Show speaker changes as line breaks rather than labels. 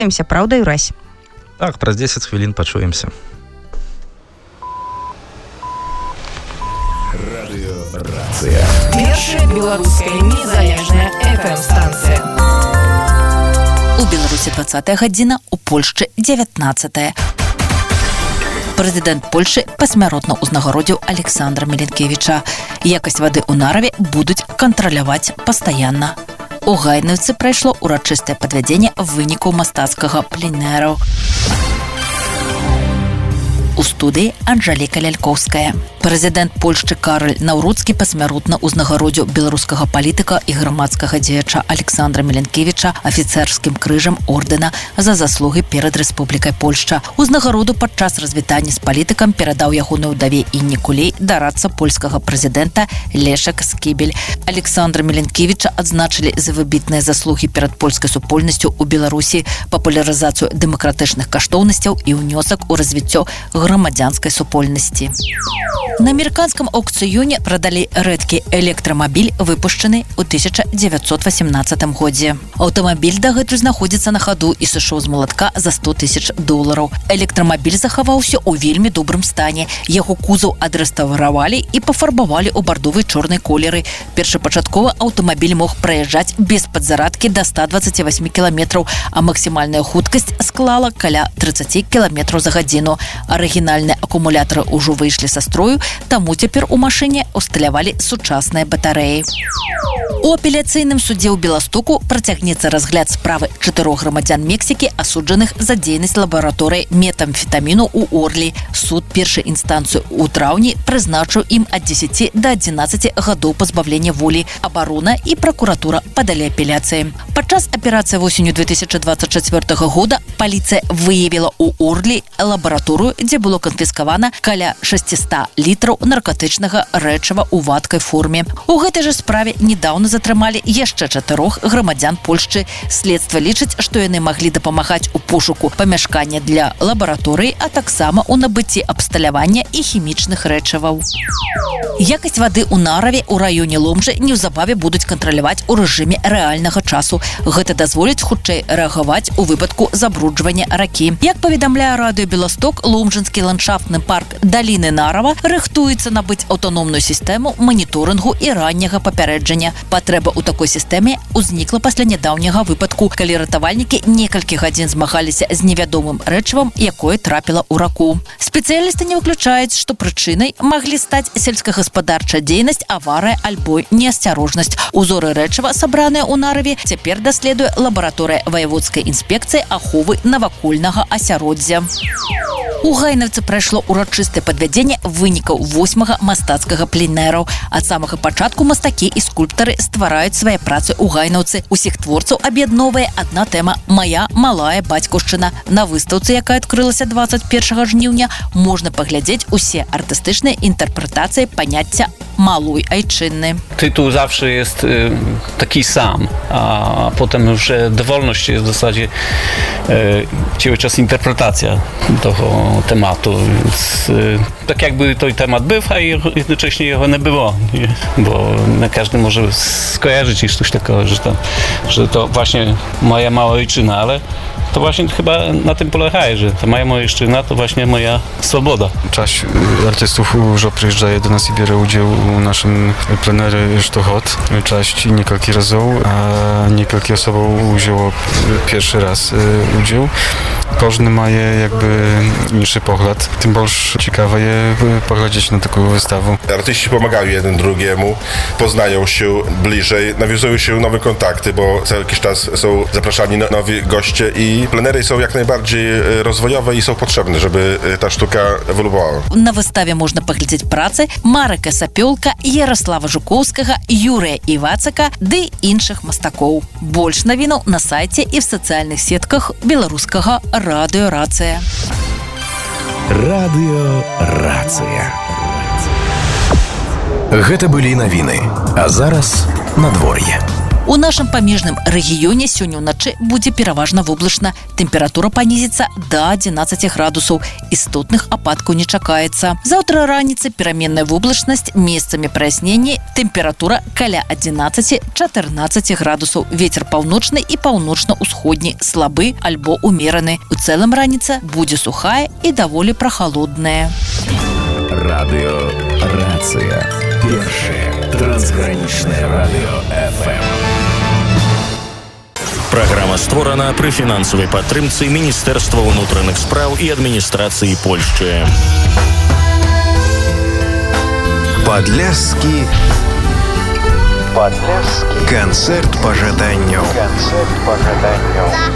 Правда, Юрась?
Так, праз 10 хвілін пачуемся.
Радыёрацыя. Першая беларуская незалежная FM-станцыя.
У Беларусі 20-я гадзіна, у Польшчы 19-я. Прэзідэнт Польшчы пасмяротна ўзнагародзіў Александра Міленкевіча. Якасць вады ў Нараве будуць кантраляваць пастаянна. У Гайнаўцы прайшло урачыстае падвядзенне вынікаў мастацкага пленэру. У студыі Анжэліка Лялькоўская. Прэзідэнт Польшчы Караль Наўрудскі пасмяротна ўзнагародзіў беларускага палітыка і грамадскага дзеяча Александра Міленкевіча афіцэрскім крыжам ордэна за заслугі перад Рэспублікай Польшча. Узнагароду падчас развітання з палітыкам перадаў ягонай удаве Інне Кулей дарадца польскага прэзідэнта Лешак Скібель. Александра Міленкевіча адзначылі за выбітныя заслугі перад польскай супольнасцю ў Беларусі, папулярызацыю дэмакратычных каштоўнасцяў і ўнёсак у развіццё грамадзянскай супольнасці. На амерыканскім аукцыёне прадалі рэдкі электрамабіль, выпушчаны ў 1918 годзе. Аўтамабіль дагэтуль знаходзіцца на хаду і сышоў з малатка за $100,000. Электрамабіль захаваўся ў вельмі добрым стане. Яго кузаў адрэстаўравалі і пафарбавалі ў бардовай чорнай колеры. Першапачаткова аўтамабіль мог праязджаць без падзарадкі да 128 км, а максімальная хуткасць склала каля 30 км за гадзіну. Арыгінальныя акумулятары ўжо выйшлі са строю, таму цяпер у машыне усталявалі сучасныя батарэі. У апеляцыйным судзе ў Беластоку працягнецца разгляд справы 4 грамадзян Мексікі, асуджаных за дзейнасць лабараторыі метамфетаміну ў Орлі. Суд першай інстанцыі ў траўні прызначыў ім ад 10 да 11 гадоў пазбавлення волі. Абарона і пракуратура падалі апеляцыі. Падчас аперацыі восенню 2024 года паліцыя выявіла ў Орлі лабараторыю, дзе было канфіскавана каля 600 літраў наркотычнага рэчыва ў вадкай форме. У гэтай жа справе недаўна затрымалі яшчэ 4 грамадзян Польшчы. Следства лічыць, што яны маглі дапамагаць у пошуку памяшкання для лабараторыі, а таксама ў набыцці абсталявання і хімічных рэчываў. Якасць вады ў Нараве ў раёне Ломжы неўзабаве будуць кантраляваць у рэжыме рэальнага часу. Гэта дазволіць хутчэй рэагаваць у выпадку забруджвання ракі. Як паведамляе радыё Беласток, Ломжынскі ландшафтны парк Даліны Нарава рыхтуецца набыць аўтаномную сістэму маніторынгу і ранняга папярэджання. Патрэба ў такой сістэме ўзнікла пасля нядаўняга выпадку, калі ратавальнікі некалькі гадзін змагаліся з невядомым рэчывам, якое трапіла ў раку. Спецыялісты не выключаюць, што прычынай маглі стаць сельскагаспадарчая дзейнасць, аварыя альбо неасцярожнасць. Узоры рэчыва, сабраныя ў Нараве, цяпер даследуе лабараторыя ваяводскай інспекцыі аховы навакольнага асяроддзя. У Гайнаўцы прайшло урачыстае падвядзенне вынікаў 8-га мастацкага пленэру. Ад самага пачатку мастакі і скульптары ствараюць свае працы ў Гайнаўцы. Усіх творцаў аб'ядноўвае адна тэма «Мая малая бацькаўшчына». На выстаўцы, якая адкрылася 21 жніўня, можна паглядзець усе артыстычныя інтэрпрэтацыі паняцця малой айчынny.
Tytuł zawsze jest taki sam, a potem już dowolność jest w zasadzie cały czas interpretacja tego tematu, więc tak jakby to temat był, a jednocześnie jego nie było, nie? Bo każdy może skojarzyć już coś takiego, że to właśnie moja mała ojczyzna, ale to właśnie chyba na tym polega, że ta moja ojczyzna to właśnie moja swoboda.
Część artystów już przyjeżdża do nas i bierze udział w naszym plenerze Sztochot. Część niekielki razy, a niekielki osób wzięło pierwszy raz udział. Każdy ma jakby inny pogląd. Tym bardziej ciekawe jest poglądać na taką wystawę.
Artyści pomagają jeden drugiemu, poznają się bliżej, nawiązują się nowe kontakty, bo co jakiś czas są zapraszani nowi goście i plenery są jak najbardziej rozwojowe i są potrzebne, żeby ta sztuka ewoluowała.
Na wystawie można poglądać prace Mareka Sapiolka, Jaroslava Żukowskiego, Jurija Iwacaka ды innych mastaków. Больше новинок на сайте и в социальных сетках белорусского радио «Рация».
Радио «Рация». Гэта былі навіны, а зараз надвор'е.
У нашым памежным рэгіёне сёння ўначы будзе пераважна воблачна. Тэмпература панізіцца да 11 градусаў. Істотных ападкаў не чакаецца. Заўтра раніцай пераменная воблачнасць, месцамі праясненні, тэмпература каля 11-14 градусаў. Вецер паўночны і паўночна-ўсходні, слабы альбо умераны. У цэлым раніца будзе сухая і даволі прахалодная.
Радио «Рация». Першее трансграничное радио FM.
Праграма створана пры фінансавай падтрымцы Міністэрства ўнутраных спраў і адміністрацыі Польшчы.
Падляскі. Канцэрт пажаданняў.